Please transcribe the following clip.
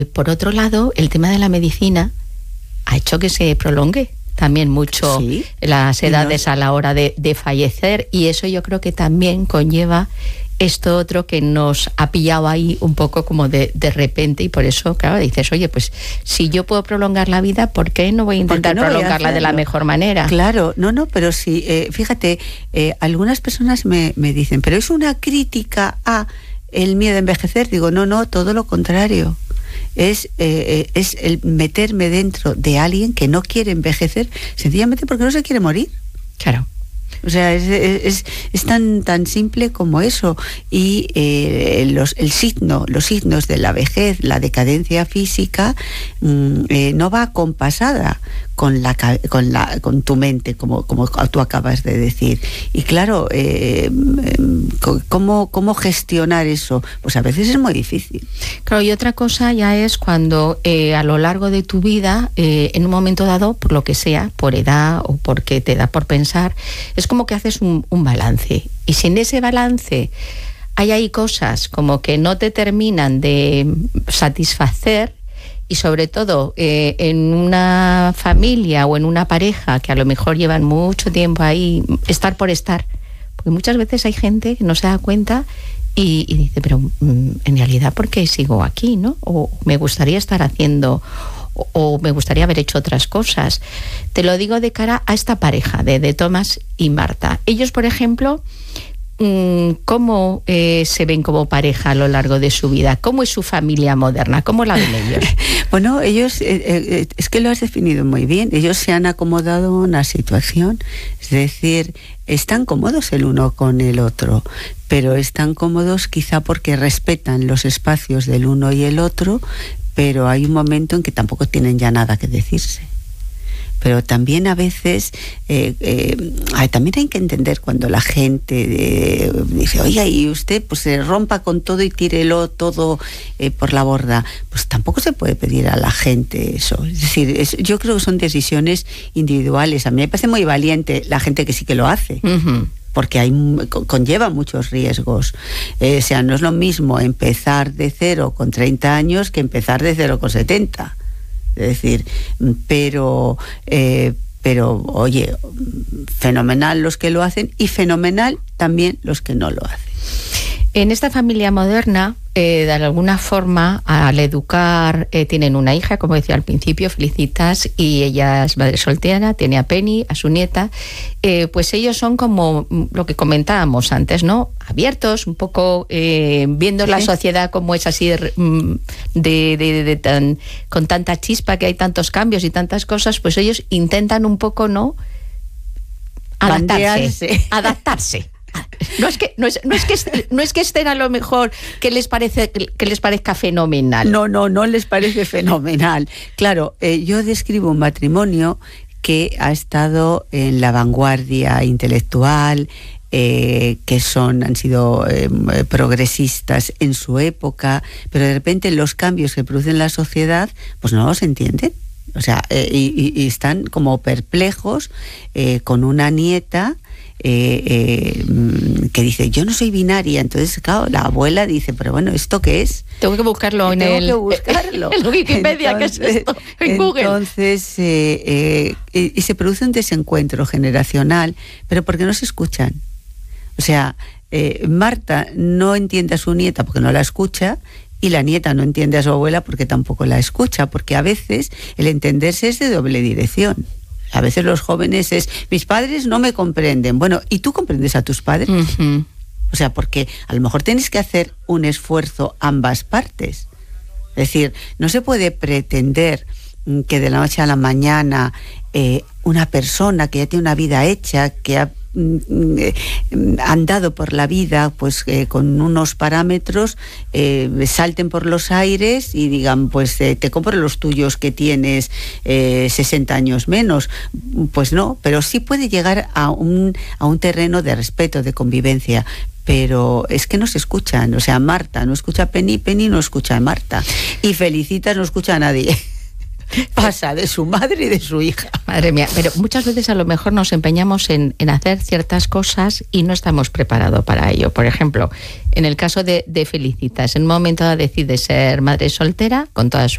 Por otro lado, el tema de la medicina ha hecho que se prolongue también mucho las edades a la hora de fallecer, y eso yo creo que también conlleva esto otro que nos ha pillado ahí un poco como de repente, y por eso, claro, dices, oye, pues si yo puedo prolongar la vida, ¿por qué no voy a intentar prolongarla de la mejor manera? Claro, pero sí, fíjate, algunas personas me dicen, pero es una crítica a el miedo a envejecer. Digo, no, todo lo contrario. Es el meterme dentro de alguien que no quiere envejecer sencillamente porque no se quiere morir. Claro. O sea, es tan simple como eso. Y los signos de la vejez, la decadencia física, no va acompasada con tu mente, como tú acabas de decir. Y claro, ¿cómo gestionar eso? Pues a veces es muy difícil. Claro, y otra cosa ya es cuando a lo largo de tu vida, en un momento dado, por lo que sea, por edad o porque te da por pensar, es como que haces un balance. Y si en ese balance hay ahí cosas como que no te terminan de satisfacer, y sobre todo en una familia o en una pareja que a lo mejor llevan mucho tiempo ahí, estar por estar. Porque muchas veces hay gente que no se da cuenta y dice, pero en realidad, ¿por qué sigo aquí, no? O me gustaría estar haciendo, o me gustaría haber hecho otras cosas. Te lo digo de cara a esta pareja de Tomás y Marta. Ellos, por ejemplo, ¿cómo se ven como pareja a lo largo de su vida? ¿Cómo es su familia moderna? ¿Cómo la ven ellos? Bueno, ellos, es que lo has definido muy bien. Ellos se han acomodado a una situación. Es decir, están cómodos el uno con el otro, pero están cómodos quizá porque respetan los espacios del uno y el otro, pero hay un momento en que tampoco tienen ya nada que decirse. Pero también a veces, también hay que entender cuando la gente dice, oye, y usted pues se rompa con todo y tírelo todo por la borda. Pues tampoco se puede pedir a la gente eso. Es decir, yo creo que son decisiones individuales. A mí me parece muy valiente la gente que sí que lo hace. Uh-huh. Porque conlleva muchos riesgos. O sea, no es lo mismo empezar de cero con 30 años que empezar de cero con 70. Es decir, pero oye, fenomenal los que lo hacen y fenomenal también los que no lo hacen. En esta familia moderna, de alguna forma, al educar, tienen una hija, como decía al principio, Felicitas, y ella es madre soltera, tiene a Penny, a su nieta. Pues ellos son como lo que comentábamos antes, ¿no? Abiertos, un poco viendo la sociedad como es así con tanta chispa, que hay tantos cambios y tantas cosas, pues ellos intentan un poco, ¿no? Adaptarse. No es que estén a lo mejor que les parezca fenomenal. No les parece fenomenal. Claro, yo describo un matrimonio que ha estado en la vanguardia intelectual, que han sido progresistas en su época, pero de repente los cambios que producen la sociedad, pues no los entienden. O sea, y están como perplejos con una nieta que dice, yo no soy binaria. Entonces, claro, la abuela dice, pero bueno, ¿esto qué es? Tengo que buscarlo en Wikipedia, ¿qué es esto? En Google. Entonces, y se produce un desencuentro generacional, pero porque no se escuchan. O sea, Marta no entiende a su nieta porque no la escucha, y la nieta no entiende a su abuela porque tampoco la escucha, porque a veces el entenderse es de doble dirección. A veces los jóvenes mis padres no me comprenden. Bueno, ¿y tú comprendes a tus padres? Uh-huh. O sea, porque a lo mejor tienes que hacer un esfuerzo ambas partes. Es decir, no se puede pretender que de la noche a la mañana una persona que ya tiene una vida hecha, que ha andado por la vida pues con unos parámetros, salten por los aires y digan, pues te compro los tuyos que tienes 60 años menos. Pues no, pero sí puede llegar a un terreno de respeto, de convivencia. Pero es que no se escuchan. O sea, Marta no escucha a Penny, Penny no escucha a Marta, y Felicitas no escucha a nadie. Pasa de su madre y de su hija. Madre mía, pero muchas veces a lo mejor nos empeñamos en hacer ciertas cosas y no estamos preparados para ello. Por ejemplo, en el caso de Felicitas, en un momento decide ser madre soltera con toda su